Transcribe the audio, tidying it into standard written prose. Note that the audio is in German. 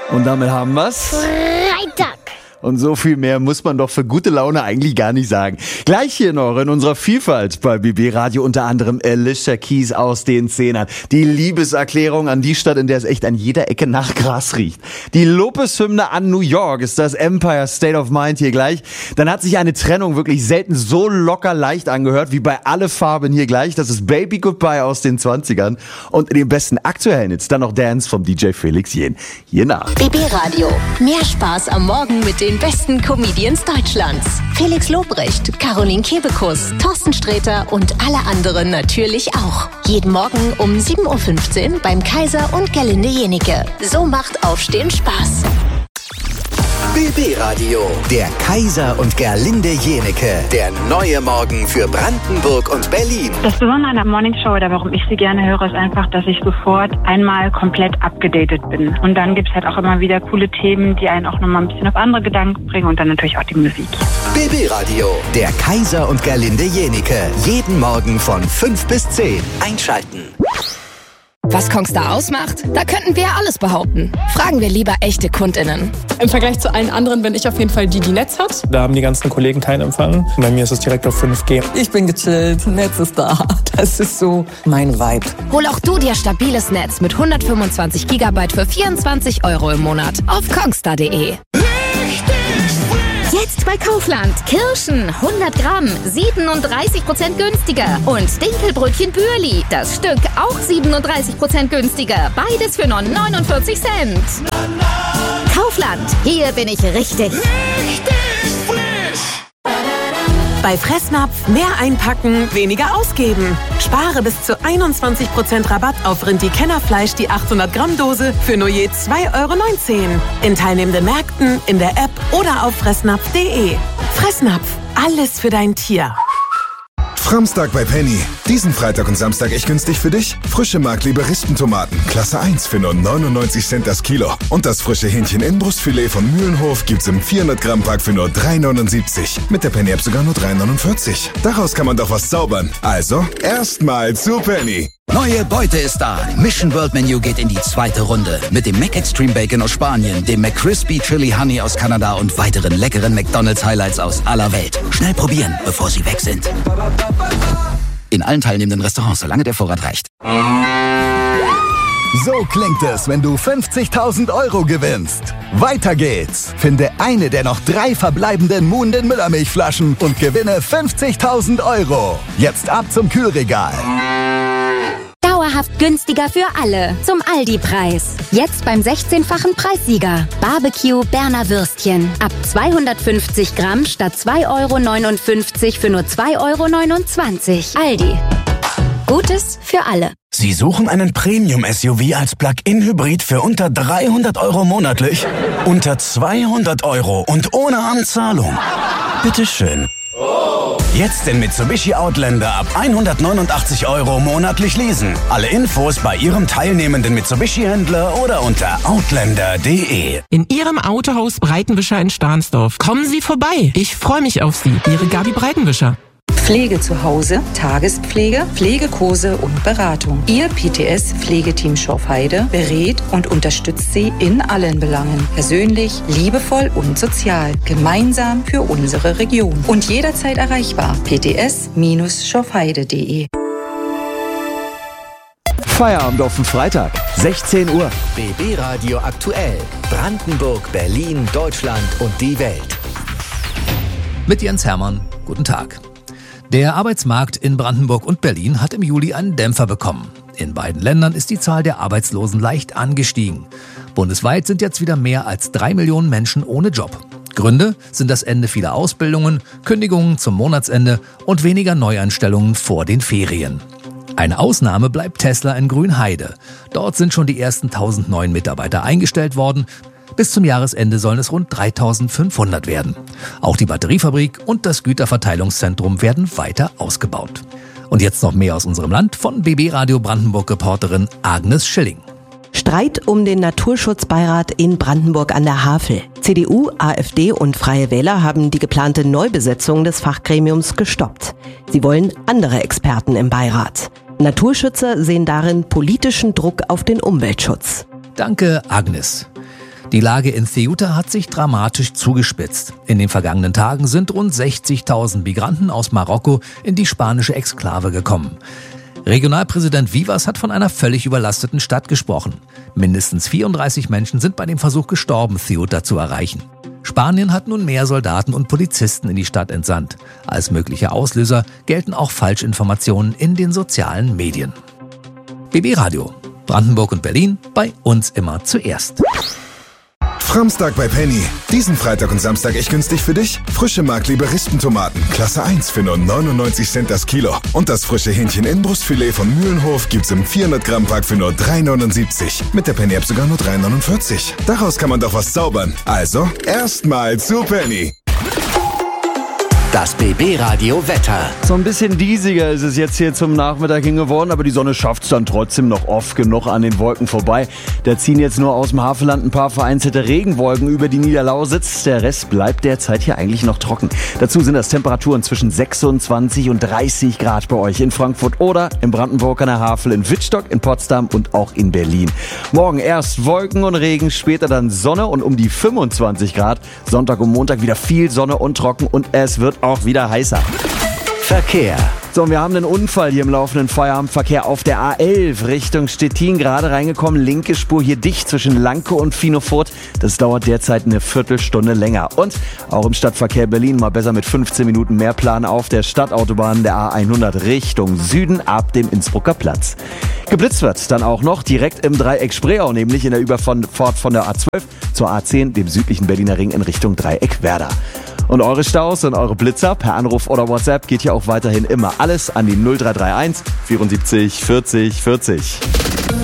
Und damit haben wir's. Freitag. Und so viel mehr muss man doch für gute Laune eigentlich gar nicht sagen. Gleich hier noch in unserer Vielfalt bei BB Radio unter anderem Alicia Keys aus den Zehnern. Die Liebeserklärung an die Stadt, in der es echt an jeder Ecke nach Gras riecht. Die Lopez-Hymne an New York ist das Empire State of Mind hier gleich. Dann hat sich eine Trennung wirklich selten so locker leicht angehört wie bei Alle Farben hier gleich. Das ist Baby Goodbye aus den 20ern. Und in den besten aktuellen Hits dann noch Dance vom DJ Felix Jähn. Hier nach. BB Radio. Mehr Spaß am Morgen mit den besten Comedians Deutschlands. Felix Lobrecht, Caroline Kebekus, Thorsten Sträter und alle anderen natürlich auch. Jeden Morgen um 7.15 Uhr beim Kaiser und Gerlinde Jennecke. So macht Aufstehen Spaß. BB Radio, der Kaiser und Gerlinde Jennecke. Der neue Morgen für Brandenburg und Berlin. Das Besondere an der Morningshow oder warum ich sie gerne höre, ist einfach, dass ich sofort einmal komplett abgedatet bin. Und dann gibt es halt auch immer wieder coole Themen, die einen auch nochmal ein bisschen auf andere Gedanken bringen und dann natürlich auch die Musik. BB Radio, der Kaiser und Gerlinde Jennecke. Jeden Morgen von 5 bis 10. Einschalten. Was Kongstar ausmacht? Da könnten wir alles behaupten. Fragen wir lieber echte KundInnen. Im Vergleich zu allen anderen bin ich auf jeden Fall die Netz hat. Da haben die ganzen Kollegen keinen Empfang. Bei mir ist es direkt auf 5G. Ich bin gechillt, Netz ist da. Das ist so mein Vibe. Hol auch du dir stabiles Netz mit 125 GB für 24 € im Monat auf kongstar.de. Jetzt bei Kaufland. Kirschen 100 Gramm, 37% günstiger. Und Dinkelbrötchen Bürli, das Stück auch 37% günstiger. Beides für nur 49 Cent. Kaufland, hier bin ich richtig. Bei Fressnapf mehr einpacken, weniger ausgeben. Spare bis zu 21% Rabatt auf Rindi-Kennerfleisch die 800 Gramm Dose für nur je 2,19 € in teilnehmenden Märkten, in der App oder auf fressnapf.de. Fressnapf, alles für dein Tier. Framstag bei Penny. Diesen Freitag und Samstag echt günstig für dich? Frische Mark-Liberistentomaten, Klasse 1 für nur 99 Cent das Kilo. Und das frische Hähnchen-Innenbrustfilet von Mühlenhof gibt's im 400 Gramm Pack für nur 3,79. Mit der Penny-App sogar nur 3,49. Daraus kann man doch was zaubern. Also, erstmal zu Penny. Neue Beute ist da. Mission World Menu geht in die zweite Runde. Mit dem Mac Extreme Bacon aus Spanien, dem McCrispy Chili Honey aus Kanada und weiteren leckeren McDonald's Highlights aus aller Welt. Schnell probieren, bevor sie weg sind. In allen teilnehmenden Restaurants, solange der Vorrat reicht. So klingt es, wenn du 50.000 € gewinnst. Weiter geht's. Finde eine der noch 3 verbleibenden Moon den Müllermilchflaschen und gewinne 50.000 €. Jetzt ab zum Kühlregal. Dauerhaft günstiger für alle. Zum Aldi-Preis. Jetzt beim 16-fachen Preissieger. Barbecue Berner Würstchen. Ab 250 Gramm statt 2,59 € für nur 2,29 €. Aldi. Gutes für alle. Sie suchen einen Premium-SUV als Plug-in-Hybrid für unter 300 € monatlich? Unter 200 € und ohne Anzahlung? Bitteschön. Jetzt den Mitsubishi Outlander ab 189 € monatlich leasen. Alle Infos bei Ihrem teilnehmenden Mitsubishi-Händler oder unter outlander.de. In Ihrem Autohaus Breitenwischer in Stahnsdorf. Kommen Sie vorbei. Ich freue mich auf Sie. Ihre Gabi Breitenwischer. Pflege zu Hause, Tagespflege, Pflegekurse und Beratung. Ihr PTS-Pflegeteam Schorfheide berät und unterstützt Sie in allen Belangen. Persönlich, liebevoll und sozial. Gemeinsam für unsere Region. Und jederzeit erreichbar. pts-schorfheide.de. Feierabend auf den Freitag, 16 Uhr. BB Radio aktuell. Brandenburg, Berlin, Deutschland und die Welt. Mit Jens Hermann, guten Tag. Der Arbeitsmarkt in Brandenburg und Berlin hat im Juli einen Dämpfer bekommen. In beiden Ländern ist die Zahl der Arbeitslosen leicht angestiegen. Bundesweit sind jetzt wieder mehr als 3 Millionen Menschen ohne Job. Gründe sind das Ende vieler Ausbildungen, Kündigungen zum Monatsende und weniger Neueinstellungen vor den Ferien. Eine Ausnahme bleibt Tesla in Grünheide. Dort sind schon die ersten 1000 neuen Mitarbeiter eingestellt worden. Bis zum Jahresende sollen es rund 3.500 werden. Auch die Batteriefabrik und das Güterverteilungszentrum werden weiter ausgebaut. Und jetzt noch mehr aus unserem Land von BB Radio Brandenburg-Reporterin Agnes Schilling. Streit um den Naturschutzbeirat in Brandenburg an der Havel. CDU, AfD und Freie Wähler haben die geplante Neubesetzung des Fachgremiums gestoppt. Sie wollen andere Experten im Beirat. Naturschützer sehen darin politischen Druck auf den Umweltschutz. Danke, Agnes. Die Lage in Ceuta hat sich dramatisch zugespitzt. In den vergangenen Tagen sind rund 60.000 Migranten aus Marokko in die spanische Exklave gekommen. Regionalpräsident Vivas hat von einer völlig überlasteten Stadt gesprochen. Mindestens 34 Menschen sind bei dem Versuch gestorben, Ceuta zu erreichen. Spanien hat nun mehr Soldaten und Polizisten in die Stadt entsandt. Als mögliche Auslöser gelten auch Falschinformationen in den sozialen Medien. BB Radio. Brandenburg und Berlin, bei uns immer zuerst. Framstag bei Penny. Diesen Freitag und Samstag echt günstig für dich. Frische Mark-Liberisten-Tomaten, Klasse 1 für nur 99 Cent das Kilo. Und das frische Hähnchen-Inbrustfilet von Mühlenhof gibt's im 400-Gramm-Pack für nur 3,79. Mit der Penny-App sogar nur 3,49. Daraus kann man doch was zaubern. Also, erstmal zu Penny. Das BB-Radio Wetter. So ein bisschen diesiger ist es jetzt hier zum Nachmittag hin geworden, aber die Sonne schafft es dann trotzdem noch oft genug an den Wolken vorbei. Da ziehen jetzt nur aus dem Havelland ein paar vereinzelte Regenwolken über die Niederlausitz. Der Rest bleibt derzeit hier eigentlich noch trocken. Dazu sind das Temperaturen zwischen 26 und 30 Grad bei euch in Frankfurt oder in Brandenburg an der Havel, in Wittstock, in Potsdam und auch in Berlin. Morgen erst Wolken und Regen, später dann Sonne und um die 25 Grad. Sonntag und Montag wieder viel Sonne und trocken und es wird auch wieder heißer. Verkehr. So, wir haben einen Unfall hier im laufenden Feierabendverkehr auf der A11 Richtung Stettin. Gerade reingekommen, linke Spur hier dicht zwischen Lanke und Finofurt. Das dauert derzeit eine Viertelstunde länger. Und auch im Stadtverkehr Berlin mal besser mit 15 Minuten mehr Plan auf der Stadtautobahn der A100 Richtung Süden ab dem Innsbrucker Platz. Geblitzt wird dann auch noch direkt im Dreieck Spreeau, nämlich in der Überfahrt von der A12 zur A10, dem südlichen Berliner Ring in Richtung Dreieck Werder. Und eure Staus und eure Blitzer per Anruf oder WhatsApp geht hier auch weiterhin immer alles an die 0331 74 40 40.